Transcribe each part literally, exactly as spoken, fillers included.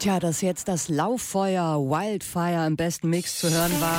Tja, dass jetzt das Lauffeuer Wildfire im besten Mix zu hören war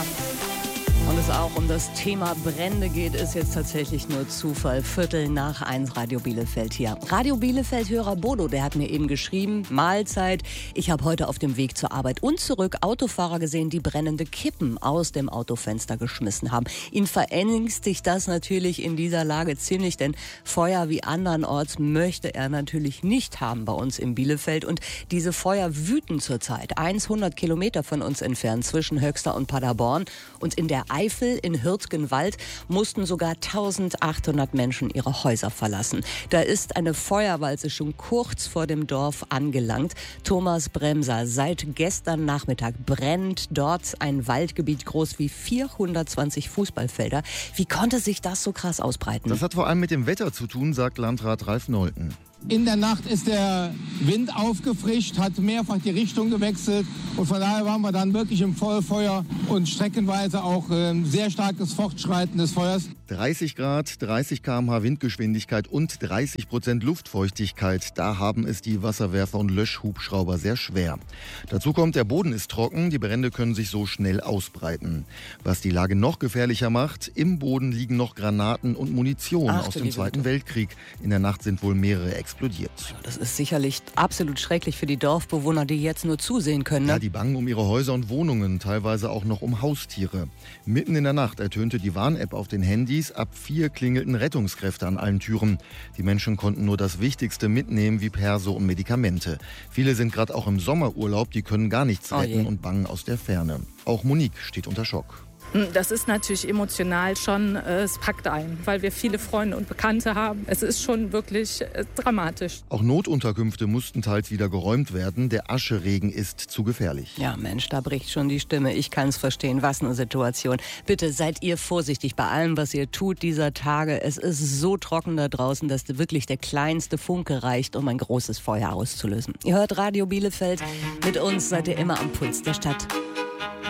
und es auch um das Thema Brände geht, ist jetzt tatsächlich nur Zufall. Viertel nach eins, Radio Bielefeld hier. Radio Bielefeld-Hörer Bodo, der hat mir eben geschrieben, Mahlzeit. Ich habe heute auf dem Weg zur Arbeit und zurück Autofahrer gesehen, die brennende Kippen aus dem Autofenster geschmissen haben. Ihn verängstigt das natürlich in dieser Lage ziemlich, denn Feuer wie andernorts möchte er natürlich nicht haben bei uns in Bielefeld. Und diese Feuer wüten zurzeit hundert Kilometer von uns entfernt zwischen Höxter und Paderborn. Und in der Eifel in Hürtgenwald mussten sogar eintausendachthundert Menschen ihre Häuser verlassen. Da ist eine Feuerwalze schon kurz vor dem Dorf angelangt. Thomas Bremser, seit gestern Nachmittag brennt dort ein Waldgebiet groß wie vierhundertzwanzig Fußballfelder. Wie konnte sich das so krass ausbreiten? Das hat vor allem mit dem Wetter zu tun, sagt Landrat Ralf Nolten. In der Nacht ist der Wind aufgefrischt, hat mehrfach die Richtung gewechselt und von daher waren wir dann wirklich im Vollfeuer und streckenweise auch äh, sehr starkes Fortschreiten des Feuers. dreißig Grad, dreißig Kilometer pro Stunde Windgeschwindigkeit und dreißig Prozent Luftfeuchtigkeit. Da haben es die Wasserwerfer und Löschhubschrauber sehr schwer. Dazu kommt, der Boden ist trocken, die Brände können sich so schnell ausbreiten. Was die Lage noch gefährlicher macht, im Boden liegen noch Granaten und Munition Ach, aus dem Zweiten Weltkrieg. In der Nacht sind wohl mehrere explodiert. Das ist sicherlich absolut schrecklich für die Dorfbewohner, die jetzt nur zusehen können. Ne? Ja, die bangen um ihre Häuser und Wohnungen, teilweise auch noch um Haustiere. Mitten in der Nacht ertönte die Warn-App auf den Handys. Ab vier klingelten Rettungskräfte an allen Türen. Die Menschen konnten nur das Wichtigste mitnehmen, wie Perso und Medikamente. Viele sind gerade auch im Sommerurlaub, die können gar nichts retten und bangen aus der Ferne. Auch Monique steht unter Schock. Das ist natürlich emotional schon, es packt ein, weil wir viele Freunde und Bekannte haben. Es ist schon wirklich dramatisch. Auch Notunterkünfte mussten teils wieder geräumt werden. Der Ascheregen ist zu gefährlich. Ja, Mensch, da bricht schon die Stimme. Ich kann es verstehen. Was eine Situation. Bitte seid ihr vorsichtig bei allem, was ihr tut dieser Tage. Es ist so trocken da draußen, dass wirklich der kleinste Funke reicht, um ein großes Feuer auszulösen. Ihr hört Radio Bielefeld. Mit uns seid ihr immer am Puls der Stadt.